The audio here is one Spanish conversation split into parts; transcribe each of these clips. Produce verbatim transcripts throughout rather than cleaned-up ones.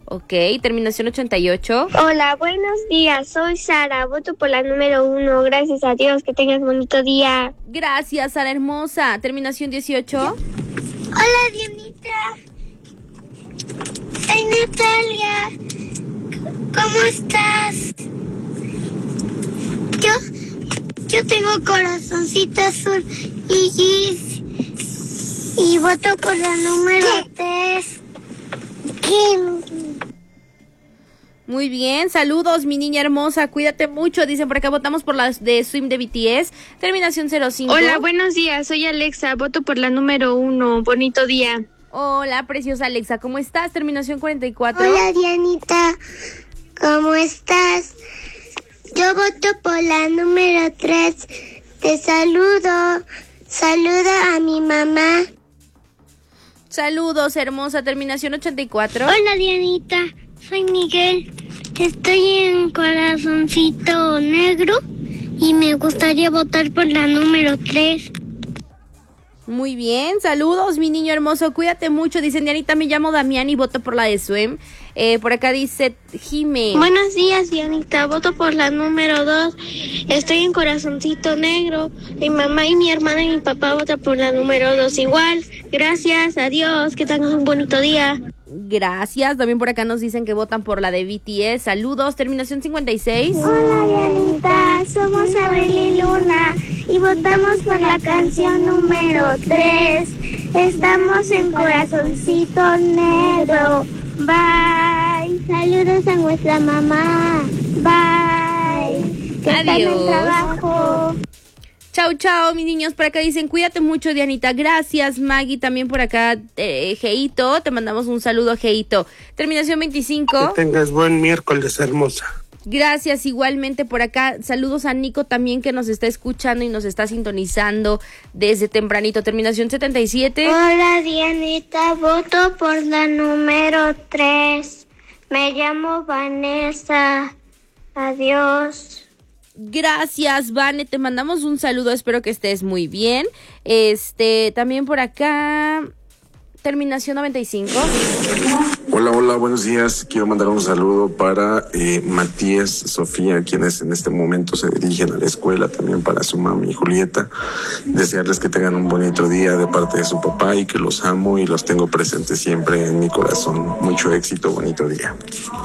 Ok, terminación ochenta y ocho. Hola, buenos días, soy Sara, voto por la número uno, gracias a Dios, que tengas bonito día. Gracias, Sara hermosa. Terminación dieciocho. Hola, Dianita. Soy Natalia. ¿Cómo estás? Yo, yo tengo corazoncito azul y gis y voto por la número tres. Muy bien, saludos mi niña hermosa, cuídate mucho. Dicen por acá, votamos por las de Swim de B T S. Terminación cero cinco. Hola, buenos días, soy Alexa, voto por la número uno, bonito día. Hola, preciosa Alexa, ¿cómo estás? Terminación cuarenta y cuatro. Hola, Dianita, ¿cómo estás? Yo voto por la número tres. Te saludo. Saluda a mi mamá. Saludos, hermosa. Terminación ochenta y cuatro. Hola, Dianita, soy Miguel. Estoy en corazoncito negro y me gustaría votar por la número tres. Muy bien, saludos mi niño hermoso, cuídate mucho. Dicen, Dianita, me llamo Damián y voto por la de Swim. Eh, por acá dice Jime. Buenos días, Dianita, voto por la número dos. Estoy en corazoncito negro. Mi mamá y mi hermana y mi papá votan por la número dos igual. Gracias, adiós, que tengan un bonito día. Gracias, también por acá nos dicen que votan por la de B T S. Saludos, terminación cincuenta y seis. Hola, Dianita, somos Abel y Luna y votamos por la canción número tres. Estamos en corazoncito negro. Bye. Saludos a nuestra mamá. Bye. Que están en el trabajo. Chau, chau, mis niños. Por acá dicen, cuídate mucho, Dianita. Gracias, Maggie. También por acá, eh, Geito. Te mandamos un saludo, Geito. Terminación veinticinco. Que tengas buen miércoles, hermosa. Gracias, igualmente por acá. Saludos a Nico también, que nos está escuchando y nos está sintonizando desde tempranito. Terminación setenta y siete. Hola, Dianita. Voto por la número tres. Me llamo Vanessa. Adiós. Gracias, Vane, te mandamos un saludo, espero que estés muy bien. Este, también por acá, terminación noventa y cinco. Hola, hola, buenos días. Quiero mandar un saludo para eh, Matías, Sofía, quienes en este momento se dirigen a la escuela, también para su mami Julieta. Desearles que tengan un bonito día de parte de su papá y que los amo y los tengo presentes siempre en mi corazón. Mucho éxito, bonito día.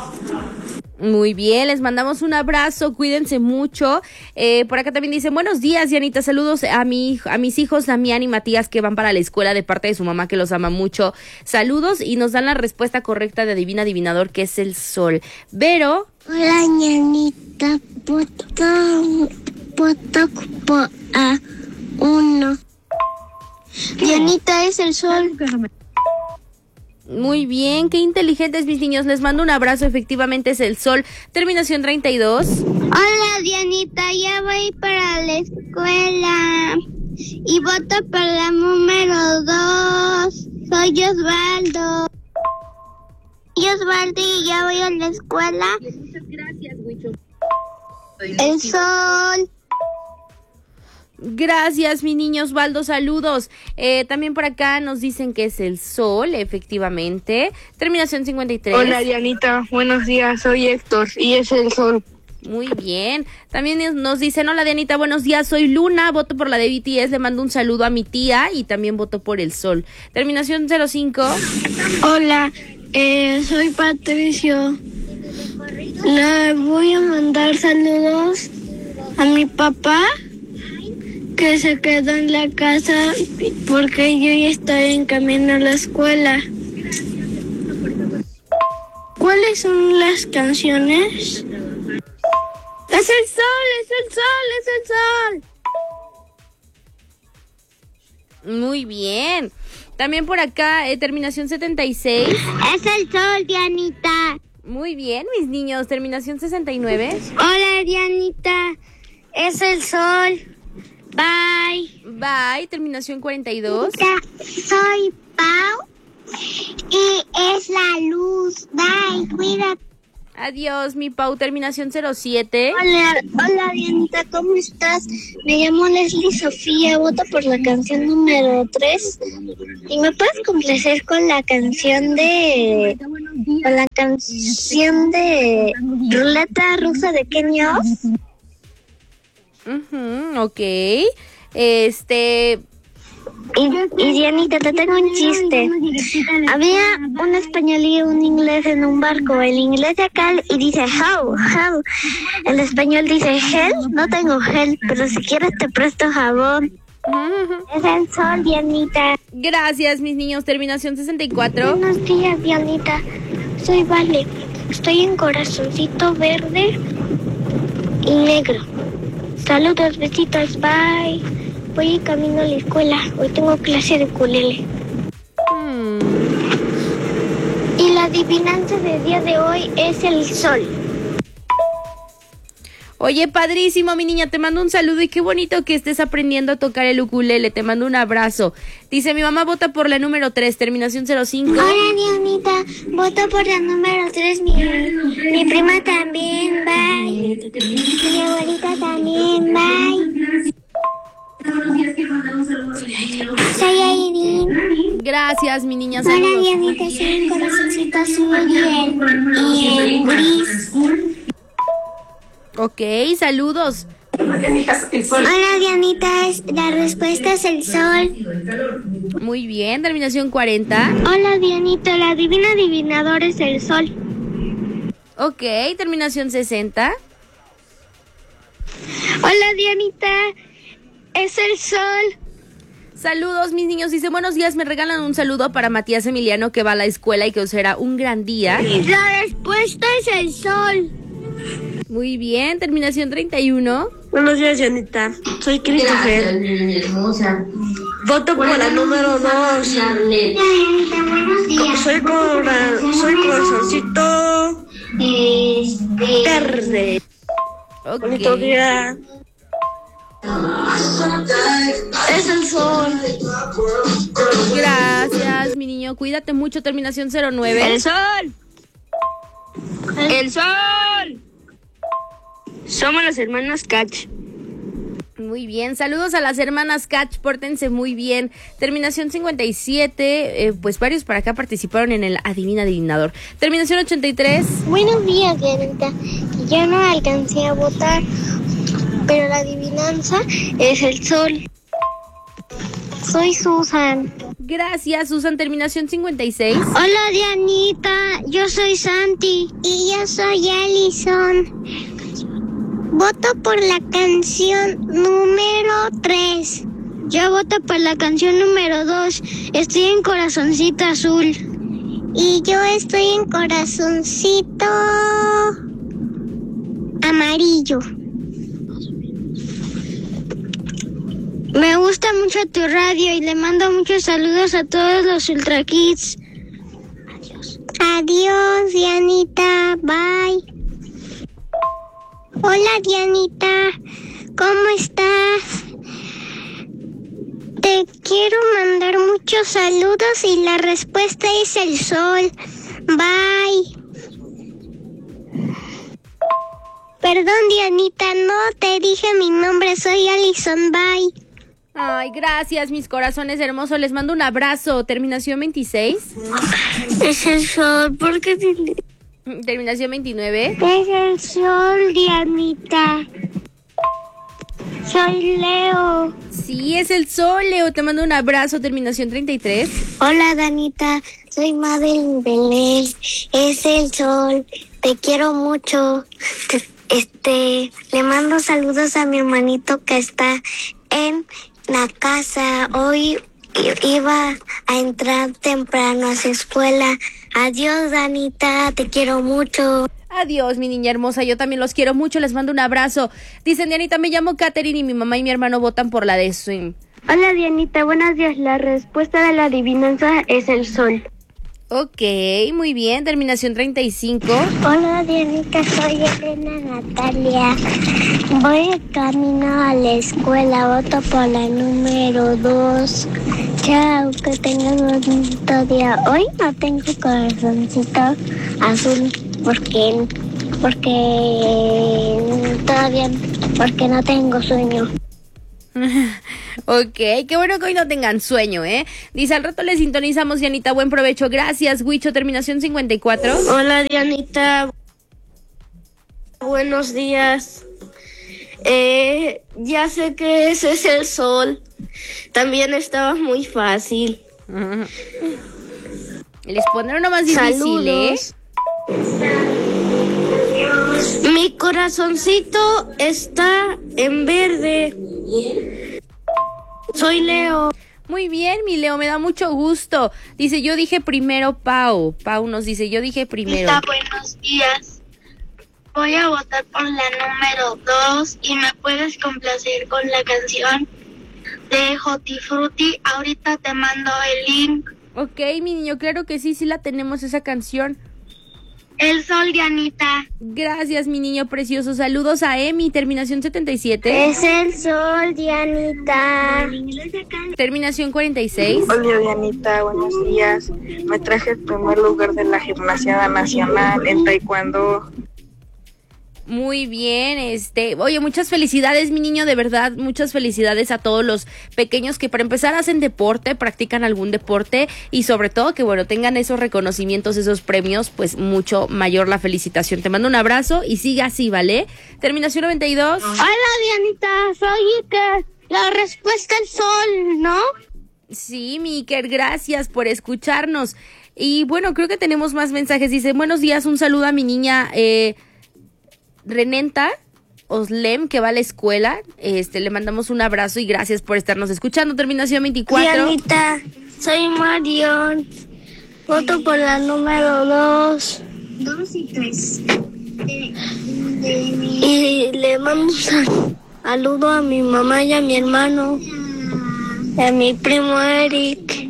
Muy bien, les mandamos un abrazo, cuídense mucho. Eh, por acá también dicen, buenos días, Dianita, saludos a mi a mis hijos Damián y Matías, que van para la escuela de parte de su mamá, que los ama mucho. Saludos, y nos dan la respuesta correcta de Adivina Adivinador, que es el sol. Vero. Hola, ñanita, voto, voto por a uno. Dianita, es el sol. Muy bien, qué inteligentes mis niños, les mando un abrazo, efectivamente es el sol. Terminación treinta y dos. Hola, Dianita, ya voy para la escuela y voto por la número dos. Soy Osvaldo. Soy Osvaldo y ya voy a la escuela. Muchas gracias, Wicho. El sol. Gracias, mi niño Osvaldo, saludos. Eh, también por acá nos dicen que es el sol, efectivamente. Terminación cincuenta y tres. Hola, Dianita, buenos días, soy Héctor y es el sol. Muy bien. También nos dicen, hola, Dianita, buenos días, soy Luna, voto por la de B T S, le mando un saludo a mi tía y también voto por el sol. Terminación cero cinco. Hola, eh, soy Patricio. Le voy a mandar saludos a mi papá, que se quedó en la casa porque yo ya estoy en camino a la escuela. ¿Cuáles son las canciones? ¡Es el sol! ¡Es el sol! ¡Es el sol! Muy bien. También por acá, eh, terminación setenta y seis. Es el sol, Dianita. Muy bien, mis niños. Terminación sesenta y nueve. Hola, Dianita. Es el sol. Bye. Bye. Terminación cuarenta y dos. Soy Pau y es la luz. Bye, cuídate. Adiós, mi Pau. Terminación cero siete. Hola, hola, Dianita, ¿cómo estás? Me llamo Leslie Sofía, voto por la canción número tres. ¿Y me puedes complacer con la canción de por la canción de Ruleta Rusa de Kenny Oz. Uh-huh, ok. Este... Y, y Dianita, te tengo un chiste. Había un español y un inglés en un barco. El inglés de acá y dice how, how. El español dice gel, no tengo gel, pero si quieres te presto jabón. Uh-huh. Es el sol, Dianita. Gracias, mis niños. Terminación sesenta y cuatro. Buenos días, Dianita. Soy Vale. Estoy en corazoncito verde y negro. Saludos, besitos, bye. Voy en camino a la escuela. Hoy tengo clase de ukulele. Hmm. Y la adivinanza del día de hoy es el sol. Oye, padrísimo, mi niña, te mando un saludo y qué bonito que estés aprendiendo a tocar el ukulele, te mando un abrazo. Dice, mi mamá vota por la número tres, terminación cero cinco. Hola, Dianita, voto por la número tres, mi, mi prima también, bye. Mi abuelita también, bye. Soy Aileen. Gracias, mi niña, saludos. Hola, Dianita, soy un corazoncito azul y el, y el gris. Ok, saludos. Hola, Dianita, es, la respuesta es el sol. Muy bien, terminación cuarenta. Hola, Dianita, la divina adivinador es el sol. Ok, terminación sesenta. Hola, Dianita, es el sol. Saludos, mis niños. Dice, buenos días, me regalan un saludo para Matías Emiliano, que va a la escuela y que os será un gran día. La respuesta es el sol. Muy bien, terminación treinta y uno. Buenos días, Dianita. Soy Christopher. Voto por la número dos. Soy, cora, soy corazoncito verde. Okay. Bonito día. Es el sol. Gracias, mi niño. Cuídate mucho. Terminación cero nueve. El sol. El sol. Somos las hermanas Catch. Muy bien, saludos a las hermanas Catch, pórtense muy bien. Terminación cincuenta y siete, eh, pues varios para acá participaron en el Adivina Adivinador. Terminación ochenta y tres. Buenos días, Dianita. Yo no alcancé a votar, pero la adivinanza es el sol. Soy Susan. Gracias, Susan. Terminación cincuenta y seis. Hola, Dianita. Yo soy Santi. Y yo soy Allison. Voto por la canción número tres. Yo voto por la canción número dos. Estoy en corazoncito azul. Y yo estoy en corazoncito amarillo. Me gusta mucho tu radio y le mando muchos saludos a todos los Ultra Kids. Adiós. Adiós, Dianita. Bye. Hola, Dianita, ¿cómo estás? Te quiero mandar muchos saludos y la respuesta es el sol. Bye. Perdón, Dianita, no te dije mi nombre, soy Allison. Bye. Ay, gracias, mis corazones hermosos. Les mando un abrazo. Terminación veintiséis. Es el sol, ¿por qué tiene...? Terminación veintinueve. Es el sol, Dianita. Soy Leo. Sí, es el sol, Leo. Te mando un abrazo. Terminación treinta y tres. Hola, Danita. Soy Madeline Belén. Es el sol. Te quiero mucho. Te, este, le mando saludos a mi hermanito que está en la casa. Hoy iba a entrar temprano a su escuela. Adiós, Danita, te quiero mucho. Adiós, mi niña hermosa, yo también los quiero mucho, les mando un abrazo. Dicen, Dianita, me llamo Katherine y mi mamá y mi hermano votan por la de Swim. Hola, Dianita, buenos días. La respuesta de la adivinanza es el sol. Ok, muy bien, terminación treinta y cinco. Hola, Dianita, soy Elena Natalia. Voy de camino a la escuela, voto por la número dos. Chao, que tengan un bonito día. Hoy no tengo corazoncito azul porque, porque todavía, porque no tengo sueño. Ok, qué bueno que hoy no tengan sueño, ¿eh? Dice, al rato les sintonizamos, Dianita, buen provecho. Gracias, Huicho, terminación cincuenta y cuatro. Hola, Dianita. Buenos días. Eh, ya sé que ese es el sol. También estaba muy fácil. Uh-huh. Les pondré uno más difícil, Saludos. ¿eh? Mi corazoncito está en verde. Soy Leo. Muy bien, mi Leo, me da mucho gusto. Dice, yo dije primero Pau. Pau nos dice, yo dije primero. Hola, buenos días. Voy a votar por la número dos y me puedes complacer con la canción de Joti Frutti. Ahorita te mando el link. Ok, mi niño, claro que sí, sí la tenemos esa canción. El sol, Dianita. Gracias, mi niño precioso. Saludos a Emi, terminación setenta y siete. Es el sol, Dianita. Terminación cuarenta y seis. Hola, Dianita, buenos días. Me traje el primer lugar de la Gimnasia Nacional en Taekwondo. Muy bien, este, oye, muchas felicidades, mi niño, de verdad, muchas felicidades a todos los pequeños que para empezar hacen deporte, practican algún deporte y sobre todo que, bueno, tengan esos reconocimientos, esos premios, pues mucho mayor la felicitación. Te mando un abrazo y sigue así, ¿vale? Terminación noventa y dos. Hola, Dianita, soy Iker. La respuesta es sol, ¿no? Sí, mi Iker, gracias por escucharnos. Y bueno, creo que tenemos más mensajes. Dice, buenos días, un saludo a mi niña, eh... Renenta Oslem, que va a la escuela. Este, le mandamos un abrazo y gracias por estarnos escuchando. Terminación veinticuatro. Dianita, soy Marion. Voto por la número dos. Dos y tres. Y le mando un saludo a mi mamá y a mi hermano. Y a mi primo Eric.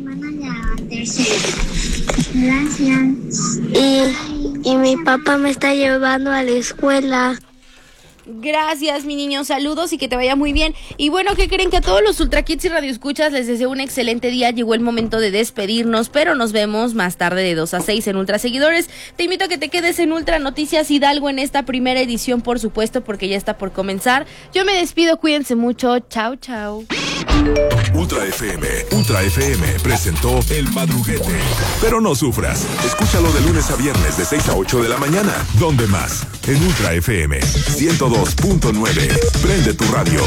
Gracias. Y, y mi papá me está llevando a la escuela. Gracias, mi niño, saludos y que te vaya muy bien. Y bueno, ¿qué creen? Que a todos los Ultra Kids y radioescuchas les deseo un excelente día. Llegó el momento de despedirnos, pero nos vemos más tarde de dos a seis en Ultra Seguidores. Te invito a que te quedes en Ultra Noticias Hidalgo en esta primera edición, por supuesto, porque ya está por comenzar. Yo me despido, cuídense mucho. Chao, chao. Ultra F M, Ultra F M presentó El Madruguete. Pero no sufras, escúchalo de lunes a viernes de seis a ocho de la mañana. ¿Dónde más? En Ultra F M ciento dos punto nueve. Prende tu radio.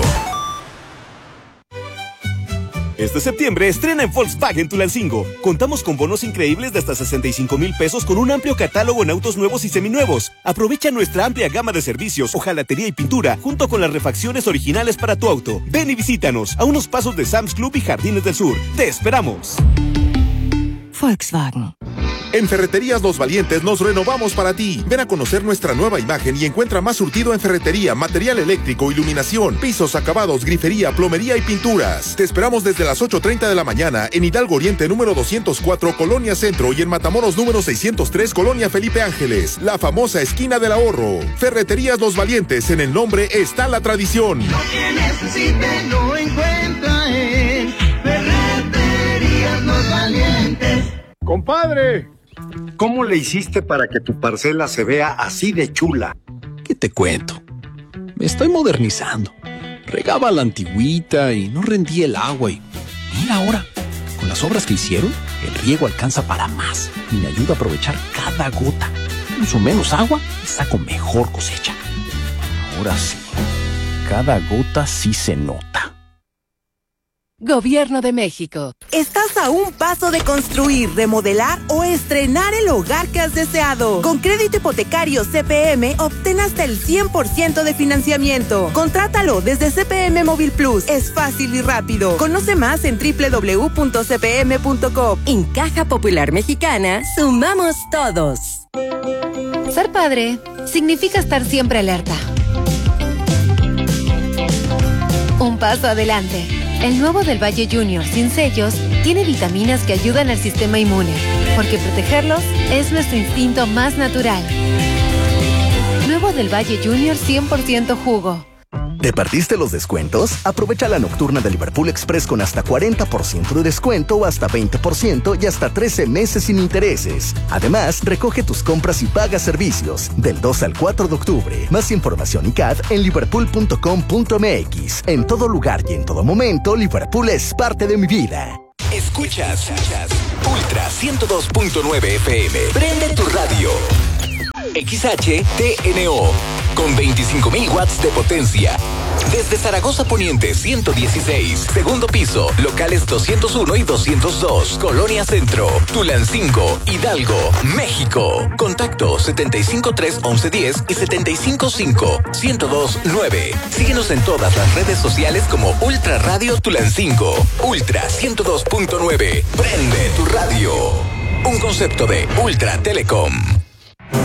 Este septiembre estrena en Volkswagen Tulancingo. Contamos con bonos increíbles de hasta sesenta y cinco mil pesos con un amplio catálogo en autos nuevos y seminuevos. Aprovecha nuestra amplia gama de servicios, hojalatería y pintura, junto con las refacciones originales para tu auto. Ven y visítanos a unos pasos de Sam's Club y Jardines del Sur. ¡Te esperamos! Volkswagen. En Ferreterías Los Valientes nos renovamos para ti. Ven a conocer nuestra nueva imagen y encuentra más surtido en ferretería, material eléctrico, iluminación, pisos, acabados, grifería, plomería y pinturas. Te esperamos desde las ocho treinta de la mañana en Hidalgo Oriente número doscientos cuatro, Colonia Centro, y en Matamoros número seiscientos tres, Colonia Felipe Ángeles, la famosa esquina del ahorro. Ferreterías Los Valientes, en el nombre está la tradición. Lo que necesite lo encuentra en Ferreterías Los Valientes. Compadre, ¿cómo le hiciste para que tu parcela se vea así de chula? ¿Qué te cuento? Me estoy modernizando. Regaba a la antigüita y no rendía el agua y mira ahora, con las obras que hicieron, el riego alcanza para más y me ayuda a aprovechar cada gota. Uso menos agua y saco mejor cosecha. Ahora sí, cada gota sí se nota. Gobierno de México. Estás a un paso de construir, remodelar o estrenar el hogar que has deseado. Con crédito hipotecario C P M, obtén hasta el cien por ciento de financiamiento. Contrátalo desde C P M Móvil Plus. Es fácil y rápido. Conoce más en doble u doble u doble u punto c p m punto com. En Caja Popular Mexicana, sumamos todos. Ser padre significa estar siempre alerta. Un paso adelante. El nuevo del Valle Junior sin sellos tiene vitaminas que ayudan al sistema inmune, porque protegerlos es nuestro instinto más natural. Nuevo del Valle Junior cien por ciento jugo. ¿Te perdiste los descuentos? Aprovecha la nocturna de Liverpool Express con hasta cuarenta por ciento de descuento o hasta veinte por ciento y hasta trece meses sin intereses. Además, recoge tus compras y paga servicios del dos al cuatro de octubre. Más información y C A D en liverpool punto com punto m x. En todo lugar y en todo momento, Liverpool es parte de mi vida. Escuchas, escuchas Ultra ciento dos punto nueve F M. Prende tu radio. X H T N O con veinticinco mil watts de potencia. Desde Zaragoza Poniente ciento dieciséis, segundo piso, locales doscientos uno y doscientos dos, Colonia Centro, Tulancingo, Hidalgo, México. Contacto setenta y cinco tres once diez y setenta y cinco cinco ciento dos nueve. Síguenos en todas las redes sociales como Ultra Radio Tulancingo. Ultra ciento dos punto nueve. Prende tu radio. Un concepto de Ultra Telecom.